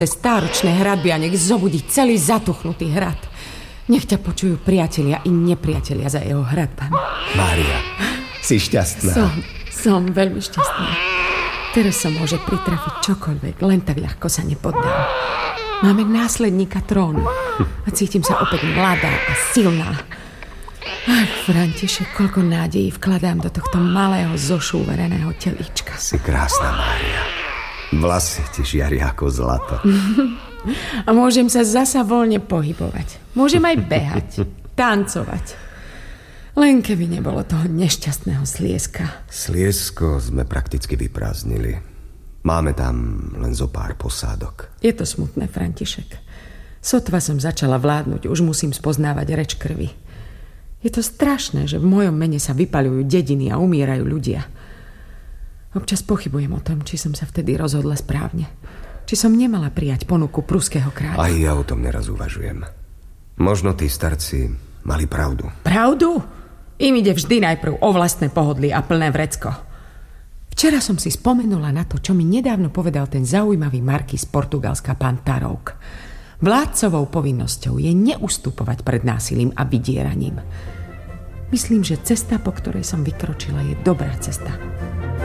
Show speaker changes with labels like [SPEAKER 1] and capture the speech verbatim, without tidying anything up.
[SPEAKER 1] Stáročné hradby a nech zobudí celý zatuchnutý hrad. Nech ťa počujú priatelia i nepriatelia za jeho hradbami.
[SPEAKER 2] Mária, si šťastná?
[SPEAKER 1] Som, som veľmi šťastná. Teraz sa môže pritrafiť čokoľvek, len tak ľahko sa nepoddám. Máme následníka trónu a cítim sa opäť mladá a silná. Ach, František, koľko nádejí vkladám do tohto malého zošúvereného telíčka.
[SPEAKER 2] Si krásna, Mária. Vlasy ti žiaria ako zlato.
[SPEAKER 1] A môžem sa zasa voľne pohybovať. Môžem aj behať, tancovať. Len keby nebolo toho nešťastného Slieska.
[SPEAKER 2] Sliesko sme prakticky vyprázdnili. Máme tam len zo pár posádok.
[SPEAKER 1] Je to smutné, František. Sotva som začala vládnuť, už musím spoznávať reč krvi. Je to strašné, že v mojom mene sa vypaľujú dediny a umierajú ľudia. Občas pochybujem o tom, či som sa vtedy rozhodla správne. Či som nemala prijať ponuku pruského kráľa.
[SPEAKER 2] Aj ja o tom neraz uvažujem. Možno tí starci mali pravdu.
[SPEAKER 1] Pravdu? Im ide vždy najprv o vlastné pohodlie a plné vrecko. Včera som si spomenula na to, čo mi nedávno povedal ten zaujímavý markíz z Portugalska, pán Tarouk. Vládcovou povinnosťou je neustupovať pred násilím a vydieraním. Myslím, že cesta, po ktorej som vykročila, je dobrá cesta.